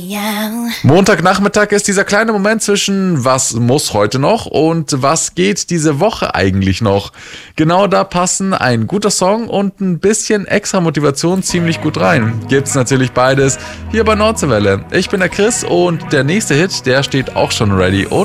Montagnachmittag ist dieser kleine Moment zwischen was muss heute noch und was geht diese Woche eigentlich noch. Genau da passen ein guter Song und ein bisschen extra Motivation ziemlich gut rein. Gibt's natürlich beides hier bei Nordseewelle. Ich bin der Chris und der nächste Hit, der steht auch schon ready. Und